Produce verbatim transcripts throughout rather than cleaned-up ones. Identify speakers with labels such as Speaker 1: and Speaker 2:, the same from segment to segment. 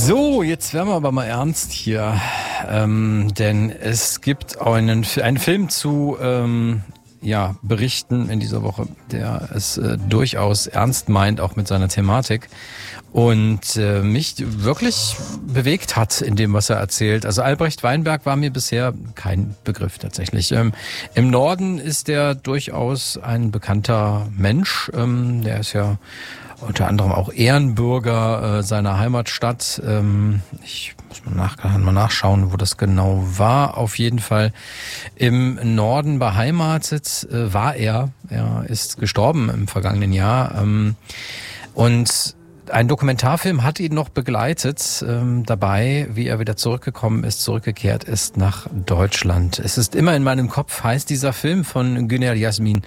Speaker 1: So, jetzt werden wir aber mal ernst hier, ähm, denn es gibt einen, einen Film zu ähm, ja, berichten in dieser Woche, der es äh, durchaus ernst meint, auch mit seiner Thematik und äh, mich wirklich bewegt hat in dem, was er erzählt. Also Albrecht Weinberg war mir bisher kein Begriff tatsächlich. Ähm, im Norden ist der durchaus ein bekannter Mensch, ähm, der ist ja unter anderem auch Ehrenbürger äh, seiner Heimatstadt. Ähm, ich muss mal, nach, mal nachschauen, wo das genau war. Auf jeden Fall im Norden beheimatet äh, war er. Er ist gestorben im vergangenen Jahr. Ähm, und ein Dokumentarfilm hat ihn noch begleitet ähm, dabei, wie er wieder zurückgekommen ist, zurückgekehrt ist nach Deutschland. Es ist immer in meinem Kopf, heißt dieser Film von Güner Jasmin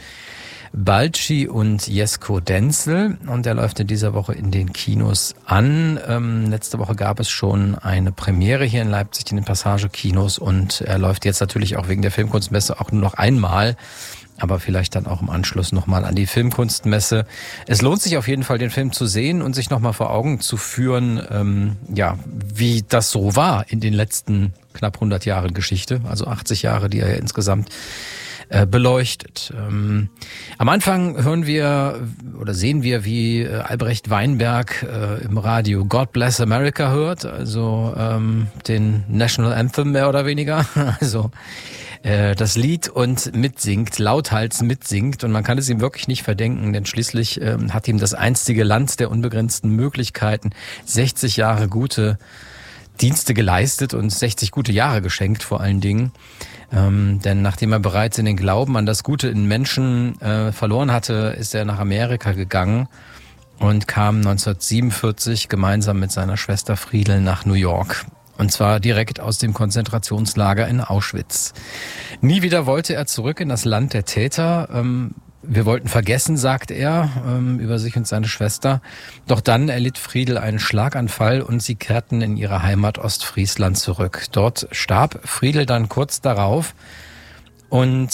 Speaker 1: Balci und Jesko Denzel, und der läuft in dieser Woche in den Kinos an. Ähm, letzte Woche gab es schon eine Premiere hier in Leipzig in den Passage-Kinos und er läuft jetzt natürlich auch wegen der Filmkunstmesse auch nur noch einmal, aber vielleicht dann auch im Anschluss nochmal an die Filmkunstmesse. Es lohnt sich auf jeden Fall, den Film zu sehen und sich nochmal vor Augen zu führen, ähm, ja, wie das so war in den letzten knapp hundert Jahren Geschichte, also achtzig Jahre, die er ja insgesamt beleuchtet. Ähm, am Anfang hören wir oder sehen wir, wie äh, Albrecht Weinberg äh, im Radio God Bless America hört, also ähm, den National Anthem mehr oder weniger, also äh, das Lied, und mitsingt, lauthals mitsingt, und man kann es ihm wirklich nicht verdenken, denn schließlich äh, hat ihm das einstige Land der unbegrenzten Möglichkeiten sechzig Jahre gute Dienste geleistet und sechzig gute Jahre geschenkt vor allen Dingen. Ähm, denn nachdem er bereits in den Glauben an das Gute in Menschen äh, verloren hatte, ist er nach Amerika gegangen und kam neunzehnhundertsiebenundvierzig gemeinsam mit seiner Schwester Friedel nach New York. Und zwar direkt aus dem Konzentrationslager in Auschwitz. Nie wieder wollte er zurück in das Land der Täter. Ähm, Wir wollten vergessen, sagt er, ähm, über sich und seine Schwester. Doch dann erlitt Friedel einen Schlaganfall und sie kehrten in ihre Heimat Ostfriesland zurück. Dort starb Friedel dann kurz darauf und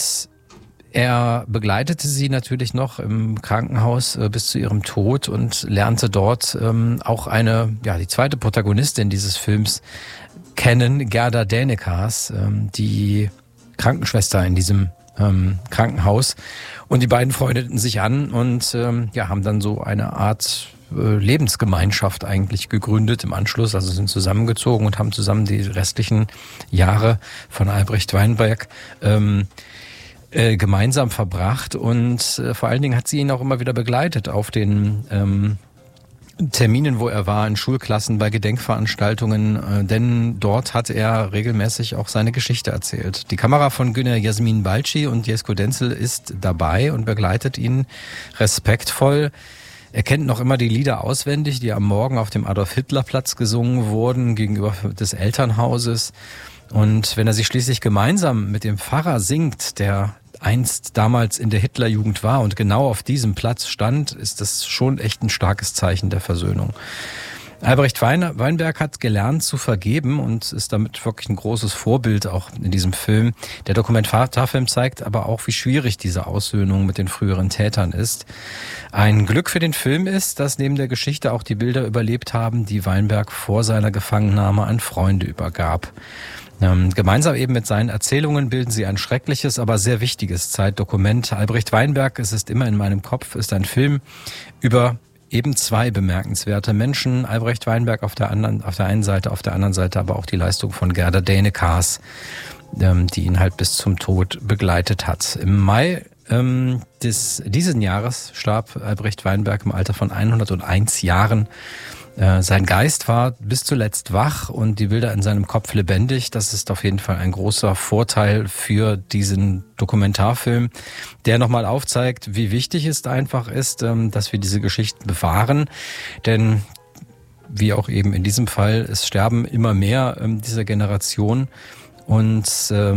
Speaker 1: er begleitete sie natürlich noch im Krankenhaus äh, bis zu ihrem Tod und lernte dort ähm, auch eine, ja, die zweite Protagonistin dieses Films kennen, Gerda Dänekars, ähm, die Krankenschwester in diesem ähm, Krankenhaus. Und die beiden freundeten sich an und ähm, ja, haben dann so eine Art äh, Lebensgemeinschaft eigentlich gegründet im Anschluss. Also sind zusammengezogen und haben zusammen die restlichen Jahre von Albrecht Weinberg ähm, äh, gemeinsam verbracht. Und äh, vor allen Dingen hat sie ihn auch immer wieder begleitet auf den ähm, Terminen, wo er war, in Schulklassen, bei Gedenkveranstaltungen, denn dort hat er regelmäßig auch seine Geschichte erzählt. Die Kamera von Güner Jasmin Balci und Jesko Denzel ist dabei und begleitet ihn respektvoll. Er kennt noch immer die Lieder auswendig, die am Morgen auf dem Adolf-Hitler-Platz gesungen wurden, gegenüber des Elternhauses. Und wenn er sich schließlich gemeinsam mit dem Pfarrer singt, der einst damals in der Hitlerjugend war und genau auf diesem Platz stand, ist das schon echt ein starkes Zeichen der Versöhnung. Albrecht Weinberg hat gelernt zu vergeben und ist damit wirklich ein großes Vorbild auch in diesem Film. Der Dokumentarfilm zeigt aber auch, wie schwierig diese Aussöhnung mit den früheren Tätern ist. Ein Glück für den Film ist, dass neben der Geschichte auch die Bilder überlebt haben, die Weinberg vor seiner Gefangennahme an Freunde übergab. Ähm, gemeinsam eben mit seinen Erzählungen bilden sie ein schreckliches, aber sehr wichtiges Zeitdokument. Albrecht Weinberg, es ist immer in meinem Kopf, ist ein Film über eben zwei bemerkenswerte Menschen. Albrecht Weinberg auf der anderen, auf der einen Seite, auf der anderen Seite aber auch die Leistung von Gerda Dänekars, ähm, die ihn halt bis zum Tod begleitet hat. Im Mai ähm, des, diesen Jahres starb Albrecht Weinberg im Alter von hunderteins Jahren. Sein Geist war bis zuletzt wach und die Bilder in seinem Kopf lebendig. Das ist auf jeden Fall ein großer Vorteil für diesen Dokumentarfilm, der nochmal aufzeigt, wie wichtig es einfach ist, dass wir diese Geschichten bewahren. Denn wie auch eben in diesem Fall, es sterben immer mehr dieser Generation und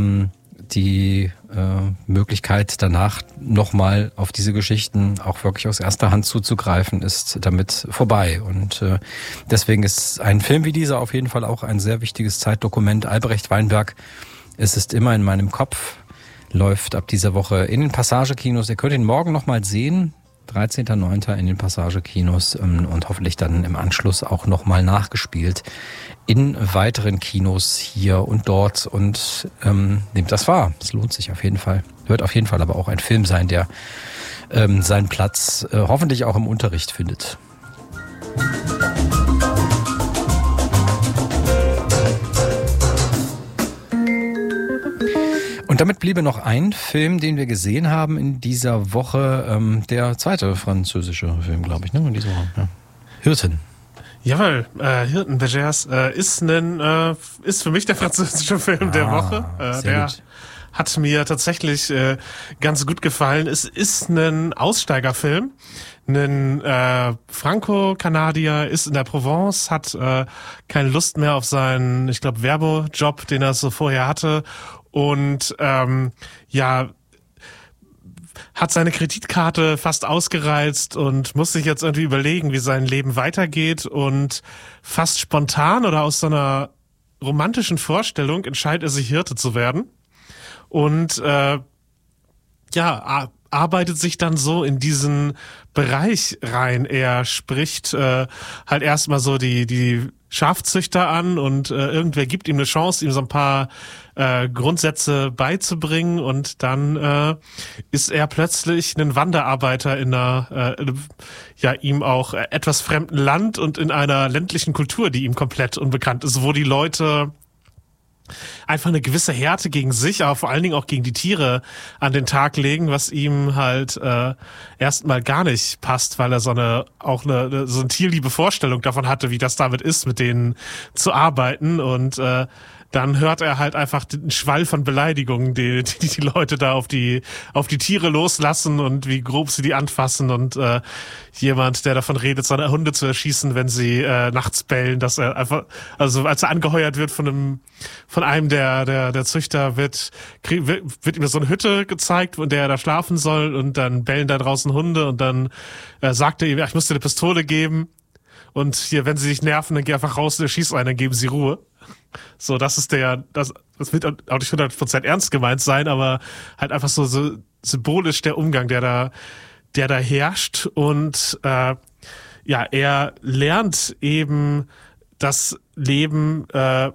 Speaker 1: die äh, Möglichkeit danach nochmal auf diese Geschichten auch wirklich aus erster Hand zuzugreifen, ist damit vorbei. Und äh, deswegen ist ein Film wie dieser auf jeden Fall auch ein sehr wichtiges Zeitdokument. Albrecht Weinberg, es ist immer in meinem Kopf, läuft ab dieser Woche in den Passage-Kinos. Ihr könnt ihn morgen nochmal sehen. dreizehnten neunten in den Passage-Kinos ähm, und hoffentlich dann im Anschluss auch nochmal nachgespielt in weiteren Kinos hier und dort. Und ähm, nehmt das wahr. Es lohnt sich auf jeden Fall. Wird auf jeden Fall aber auch ein Film sein, der ähm, seinen Platz äh, hoffentlich auch im Unterricht findet. Und damit bliebe noch ein Film, den wir gesehen haben in dieser Woche, ähm, der zweite französische Film, glaube ich, ne? In dieser Woche. Ja. Hirten.
Speaker 2: Jawohl, äh, Hirten Bergers äh, ist ein, äh, ist für mich der französische Film ah, der Woche. Äh, der gut. Hat mir tatsächlich äh, ganz gut gefallen. Es ist ein Aussteigerfilm. Ein äh, Franco-Kanadier ist in der Provence, hat äh, keine Lust mehr auf seinen, ich glaube, Werbejob, den er so vorher hatte. Und ähm, ja, hat seine Kreditkarte fast ausgereizt und muss sich jetzt irgendwie überlegen, wie sein Leben weitergeht. Und fast spontan oder aus so einer romantischen Vorstellung entscheidet er sich, Hirte zu werden. Und äh, ja, arbeitet sich dann so in diesen Bereich rein. Er spricht äh, halt erstmal so die die Schafzüchter an und äh, irgendwer gibt ihm eine Chance, ihm so ein paar äh, Grundsätze beizubringen, und dann äh, ist er plötzlich ein Wanderarbeiter in einer äh, ja ihm auch etwas fremden Land und in einer ländlichen Kultur, die ihm komplett unbekannt ist, wo die Leute einfach eine gewisse Härte gegen sich, aber vor allen Dingen auch gegen die Tiere an den Tag legen, was ihm halt äh, erstmal gar nicht passt, weil er so eine auch eine so eine tierliebe Vorstellung davon hatte, wie das damit ist, mit denen zu arbeiten. Und äh, dann hört er halt einfach den Schwall von Beleidigungen, die, die die Leute da auf die auf die Tiere loslassen und wie grob sie die anfassen, und äh, jemand, der davon redet, seine Hunde zu erschießen, wenn sie äh, nachts bellen, dass er einfach, also als er angeheuert wird von einem von einem der der der Züchter, wird wird, wird ihm so eine Hütte gezeigt, in der er da schlafen soll, und dann bellen da draußen Hunde, und dann äh, sagt er ihm, ja, ich muss dir eine Pistole geben, und hier, wenn sie sich nerven, dann geh einfach raus und erschieß einen, dann geben sie Ruhe. So, das ist der, das, das wird auch nicht hundert Prozent ernst gemeint sein, aber halt einfach so, so symbolisch der Umgang, der da, der da herrscht. Und äh, ja, er lernt eben das Leben äh,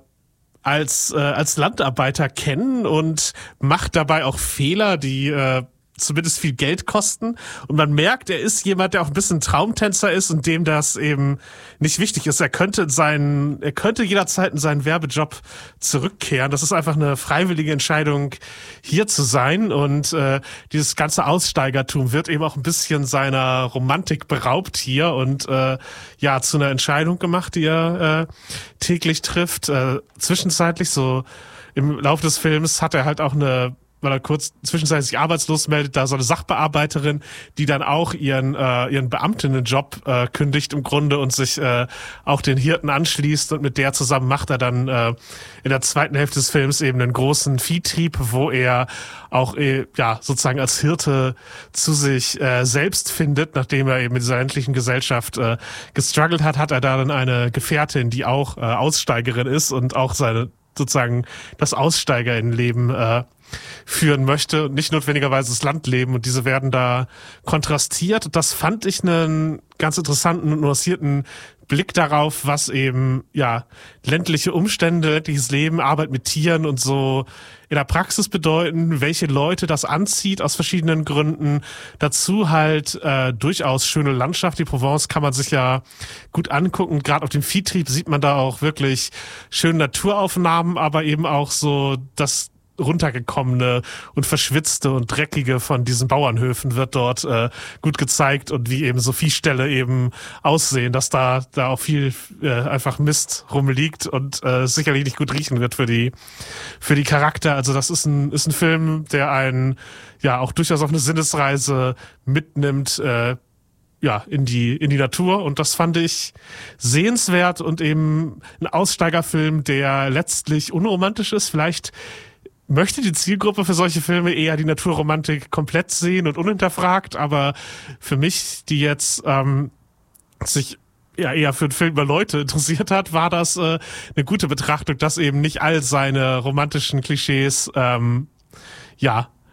Speaker 2: als äh, als Landarbeiter kennen und macht dabei auch Fehler, die äh, zumindest viel Geld kosten, und man merkt, er ist jemand, der auch ein bisschen Traumtänzer ist und dem das eben nicht wichtig ist. Er könnte in seinen, er könnte jederzeit in seinen Werbejob zurückkehren. Das ist einfach eine freiwillige Entscheidung, hier zu sein, und äh, dieses ganze Aussteigertum wird eben auch ein bisschen seiner Romantik beraubt hier und äh, ja, zu einer Entscheidung gemacht, die er äh, täglich trifft. Äh, zwischenzeitlich, so im Laufe des Films, hat er halt auch eine, weil er kurz zwischenzeitlich sich arbeitslos meldet, da so eine Sachbearbeiterin, die dann auch ihren äh, ihren Beamtinnenjob äh, kündigt im Grunde und sich äh, auch den Hirten anschließt, und mit der zusammen macht er dann äh, in der zweiten Hälfte des Films eben einen großen Viehtrieb, wo er auch äh, ja sozusagen als Hirte zu sich äh, selbst findet, nachdem er eben in dieser ländlichen Gesellschaft äh, gestruggelt hat, hat er da dann eine Gefährtin, die auch äh, Aussteigerin ist und auch seine sozusagen das Aussteigerinnenleben äh, führen möchte und nicht notwendigerweise das Landleben, und diese werden da kontrastiert. Das fand ich einen ganz interessanten und nuancierten Blick darauf, was eben ja ländliche Umstände, ländliches Leben, Arbeit mit Tieren und so in der Praxis bedeuten, welche Leute das anzieht aus verschiedenen Gründen. Dazu halt äh, durchaus schöne Landschaft. Die Provence kann man sich ja gut angucken. Gerade auf dem Viehtrieb sieht man da auch wirklich schöne Naturaufnahmen, aber eben auch so das runtergekommene und verschwitzte und dreckige von diesen Bauernhöfen wird dort äh, gut gezeigt, und wie eben so Viehställe eben aussehen, dass da da auch viel äh, einfach Mist rumliegt und äh, sicherlich nicht gut riechen wird für die für die Charakter. Also das ist ein ist ein Film, der einen ja auch durchaus auf eine Sinnesreise mitnimmt, äh, ja, in die, in die Natur, und das fand ich sehenswert und eben ein Aussteigerfilm, der letztlich unromantisch ist. Vielleicht möchte die Zielgruppe für solche Filme eher die Naturromantik komplett sehen und unhinterfragt, aber für mich, die jetzt ähm, sich ja eher für einen Film über Leute interessiert hat, war das äh, eine gute Betrachtung, dass eben nicht all seine romantischen Klischees ähm, ja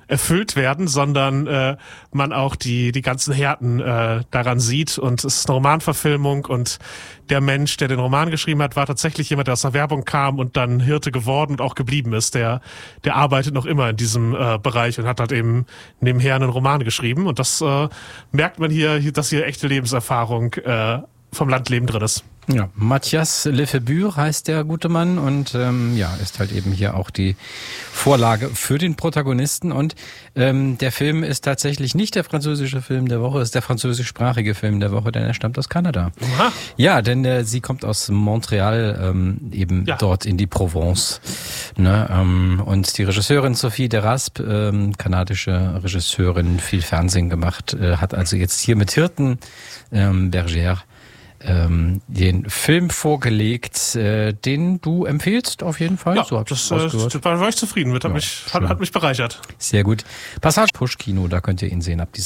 Speaker 2: erfüllt werden, sondern äh, man auch die die ganzen Härten äh, daran sieht. Und es ist eine Romanverfilmung und der Mensch, der den Roman geschrieben hat, war tatsächlich jemand, der aus der Werbung kam und dann Hirte geworden und auch geblieben ist. Der der arbeitet noch immer in diesem äh, Bereich und hat halt eben nebenher einen Roman geschrieben. Und das äh, merkt man hier, dass hier echte Lebenserfahrung äh, vom Landleben drin ist.
Speaker 1: Ja, Mathias Lefebvre heißt der gute Mann und ähm, ja, ist halt eben hier auch die Vorlage für den Protagonisten. Und ähm, der Film ist tatsächlich nicht der französische Film der Woche, ist der französischsprachige Film der Woche, denn er stammt aus Kanada.
Speaker 2: Aha.
Speaker 1: Ja, denn äh, sie kommt aus Montreal, ähm, eben ja. dort in die Provence. Ne? Ähm, und die Regisseurin Sophie Deraspe, ähm, kanadische Regisseurin, viel Fernsehen gemacht, äh, hat also jetzt hier mit Hirten ähm, Bergère Ähm, den Film vorgelegt, äh, den du empfehlst auf jeden Fall.
Speaker 2: Ja,
Speaker 1: so
Speaker 2: das, äh, da war ich zufrieden mit, hat, ja, mich, hat, hat mich bereichert.
Speaker 1: Sehr gut. Passage Push Kino, da könnt ihr ihn sehen ab dieser